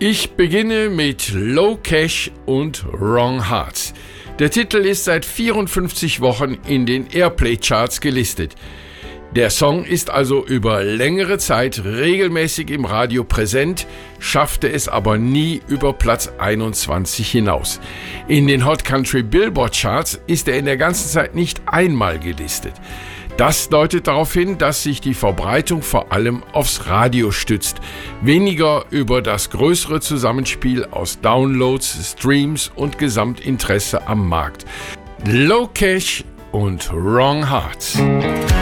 Ich beginne mit Low Cash und Wrong Hearts. Der Titel ist seit 54 Wochen in den Airplay-Charts gelistet. Der Song ist also über längere Zeit regelmäßig im Radio präsent, schaffte es aber nie über Platz 21 hinaus. In den Hot Country Billboard Charts ist er in der ganzen Zeit nicht einmal gelistet. Das deutet darauf hin, dass sich die Verbreitung vor allem aufs Radio stützt, weniger über das größere Zusammenspiel aus Downloads, Streams und Gesamtinteresse am Markt. Low Cash und Wrong Hearts.